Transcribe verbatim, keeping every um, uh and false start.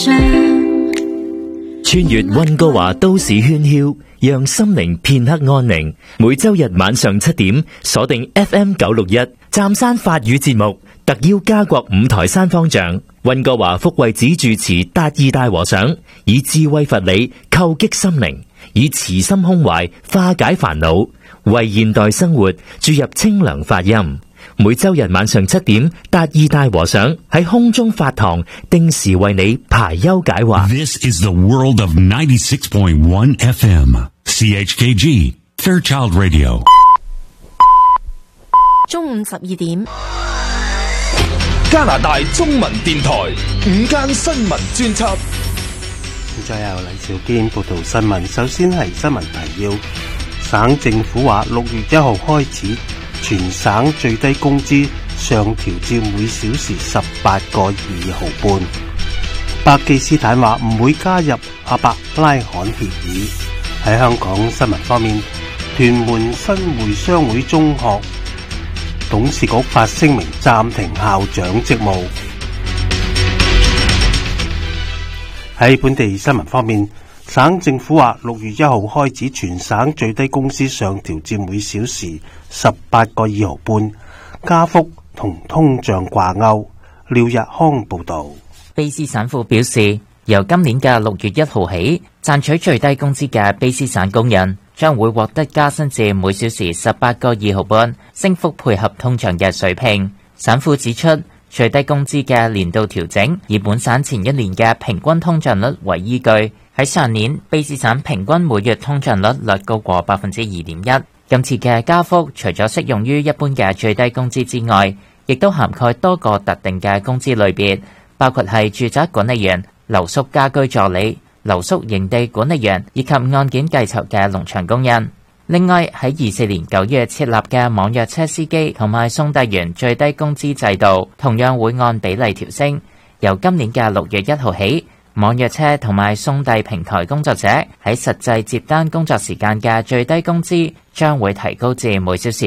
穿越溫哥華都市喧囂，讓心靈片刻安寧。每周日晚上七點，鎖定 F M 九六一，湛山法語節目，特邀加國五台山方丈、溫哥華福惠寺住持達義大和尚，以智慧佛理叩擊心靈，以慈心胸懷化解煩惱，為現代生活注入清涼法音。每周日晚上七點，達義大和尚喺空中法堂，定時為你排憂解惑。 This is the world of ninety-six point one F M, C H K G, Fairchild Radio。 中午十二點， 加拿大中文電台午間新聞專輯。 再由黎兆堅報道新聞。首先係新聞提要：省政府話六月一號開始，全省最低工資上調至每小時十八個二毫半。巴基斯坦話唔會加入阿伯拉罕協議。喺香港新聞方面，屯門新會商會中學董事局發聲明暫停校長職務。喺本地新聞方面，省政府話六月一號開始，全省最低工資上調至每小時十八個二毫半，加幅同通脹掛鈎。廖日康報道。 卑詩省府表示，由今年嘅六月一號起，賺取最低工資嘅卑詩省工人將會獲得加薪至每小時十八個二毫半，升幅配合通脹嘅水平。省府指出，最低工資嘅年度調整以本省前一年嘅平均通脹率為依據。喺上年，卑詩省平均每月通脹率略高過百分之二點一。今次嘅加幅除咗適用於一般嘅最低工資之外，亦都涵蓋多個特定嘅工資類別，包括係住宅管理員、留宿家居助理、留宿營地管理員以及案件計酬嘅農場工人。另外，喺二四年九月設立嘅網約車司機同埋送遞員最低工資制度，同樣會按比例調升。由今年嘅六月一號起，網約車同埋送遞平台工作者喺實際接單工作時間嘅最低工資將會提高至每小時